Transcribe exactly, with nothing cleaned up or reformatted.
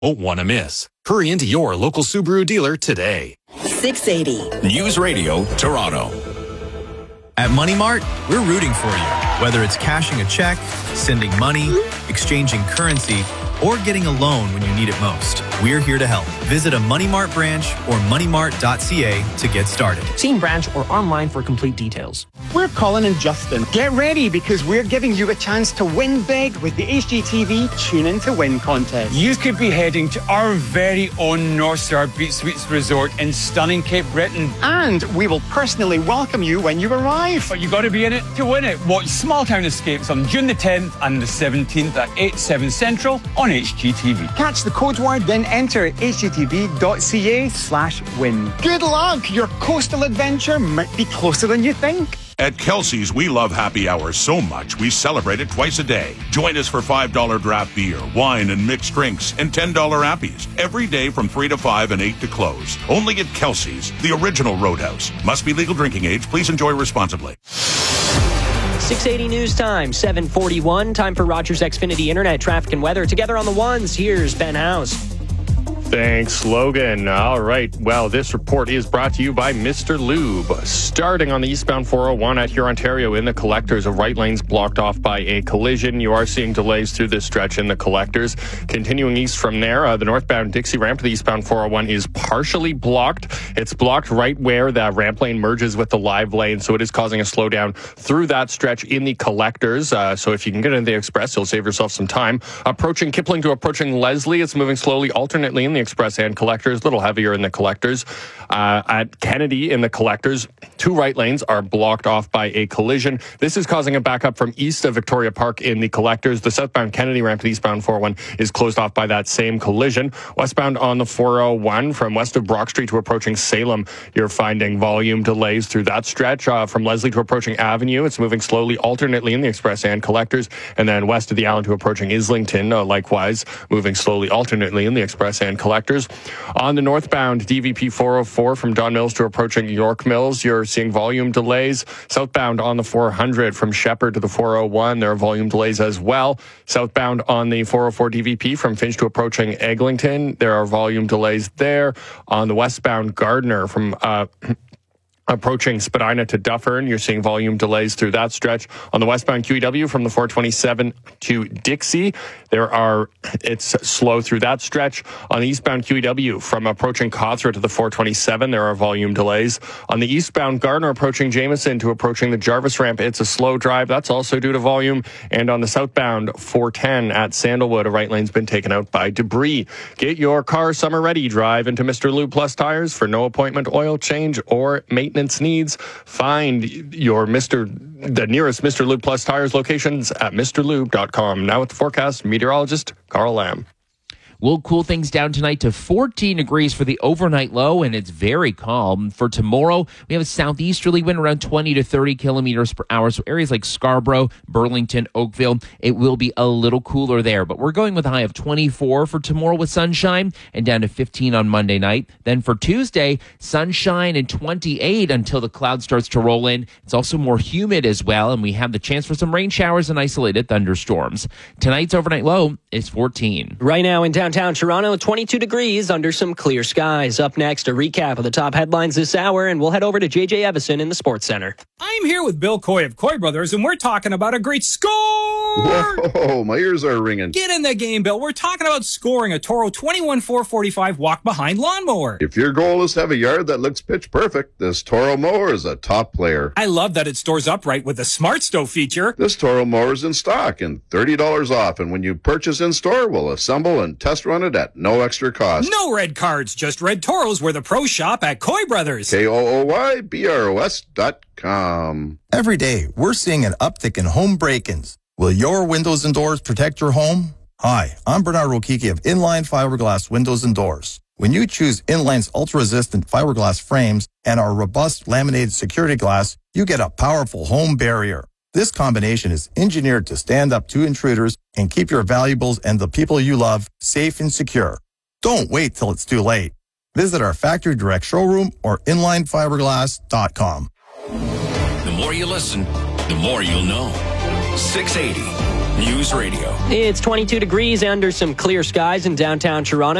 Won't want to miss. Hurry into your local Subaru dealer today. six eighty. News Radio, Toronto. At Money Mart, we're rooting for you. Whether it's cashing a check, sending money, exchanging currency, or getting a loan when you need it most, we're here to help. Visit a Money Mart branch or money mart dot c a to get started. See in branch or online for complete details. We're Colin and Justin. Get ready because we're giving you a chance to win big with the H G T V Tune In to Win contest. You could be heading to our very own North Star Beach Suites Resort in stunning Cape Breton. And we will personally welcome you when you arrive. But you got to be in it to win it. Watch Small Town Escapes on June the tenth and the seventeenth at eight, seven Central on H G T V. Catch the code word, then enter h g t v dot c a slash win. Good luck! Your coastal adventure might be closer than you think. At Kelsey's, we love happy hours so much we celebrate it twice a day. Join us for five dollars draft beer, wine, and mixed drinks, and ten dollars appies every day from three to five and eight to close. Only at Kelsey's, the original Roadhouse. Must be legal drinking age. Please enjoy responsibly. six eighty News Time, seven forty-one. Time for Rogers Xfinity Internet, traffic and weather. Together on the ones, here's Ben House. Thanks, Logan. All right. Well, this report is brought to you by Mister Lube. Starting on the eastbound four oh one at Hurontario in the collectors, a right lane's blocked off by a collision. You are seeing delays through this stretch in the collectors. Continuing east from there, uh, the northbound Dixie ramp to the eastbound four oh one is partially blocked. It's blocked right where the ramp lane merges with the live lane, so it is causing a slowdown through that stretch in the collectors. Uh, so if you can get into the express, you'll save yourself some time. Approaching Kipling to approaching Leslie, it's moving slowly alternately in the express and collectors, a little heavier in the collectors. Uh, at Kennedy in the collectors, two right lanes are blocked off by a collision. This is causing a backup from east of Victoria Park in the collectors. The southbound Kennedy ramp to the eastbound four oh one is closed off by that same collision. Westbound on the four oh one from west of Brock Street to approaching Salem, you're finding volume delays through that stretch. Uh, from Leslie to approaching Avenue, it's moving slowly alternately in the express and collectors. And then west of the Allen to approaching Islington, uh, likewise, moving slowly alternately in the express and collectors. On the northbound D V P four oh four from Don Mills to approaching York Mills, you're seeing volume delays. Southbound on the four hundred from Shepherd to the four oh one, there are volume delays as well. Southbound on the four oh four D V P from Finch to approaching Eglinton, there are volume delays there. On the westbound Gardner from uh approaching Spadina to Dufferin, you're seeing volume delays through that stretch. On the westbound Q E W from the four twenty-seven to Dixie, there are, it's slow through that stretch. On the eastbound Q E W from approaching Cawthra to the four twenty-seven, there are volume delays. On the eastbound Gardner approaching Jameson to approaching the Jarvis ramp, it's a slow drive. That's also due to volume. And on the southbound four ten at Sandalwood, a right lane's been taken out by debris. Get your car summer ready. Drive into Mister Lube Plus Tires for no appointment oil change or maintenance needs. Find your Mister the nearest Mister Lube Plus Tires locations at Mr Lube dot com. Now with the forecast, meteorologist Carl Lamb. We'll cool things down tonight to fourteen degrees for the overnight low, and it's very calm. For tomorrow, we have a southeasterly wind around twenty to thirty kilometers per hour. So areas like Scarborough, Burlington, Oakville, it will be a little cooler there. But we're going with a high of twenty-four for tomorrow with sunshine and down to fifteen on Monday night. Then for Tuesday, sunshine and twenty-eight until the cloud starts to roll in. It's also more humid as well, and we have the chance for some rain showers and isolated thunderstorms. Tonight's overnight low is fourteen. Right now in downtown Toronto, twenty-two degrees under some clear skies. Up next, a recap of the top headlines this hour, and we'll head over to J J Evison in the Sports Center. I'm here with Bill Coy of Coy Brothers, and we're talking about a great score! Whoa, my ears are ringing. Get in the game, Bill. We're talking about scoring a Toro twenty-one four forty-five walk-behind lawnmower. If your goal is to have a yard that looks pitch perfect, this Toro mower is a top player. I love that it stores upright with the Smart Stow feature. This Toro mower is in stock and thirty dollars off, and when you purchase in-store, we'll assemble and test run it at no extra cost. No red cards, just red Toros where the pros shop at Coy Brothers. K O O Y B R O S dot com. Every day, we're seeing an uptick in home break-ins. Will your windows and doors protect your home? Hi, I'm Bernard Rokiki of Inline Fiberglass Windows and Doors. When you choose Inline's ultra-resistant fiberglass frames and our robust laminated security glass, you get a powerful home barrier. This combination is engineered to stand up to intruders and keep your valuables and the people you love safe and secure. Don't wait till it's too late. Visit our factory direct showroom or inline fiberglass dot com. The more you listen, the more you'll know. six eighty News Radio. It's twenty-two degrees under some clear skies in downtown Toronto.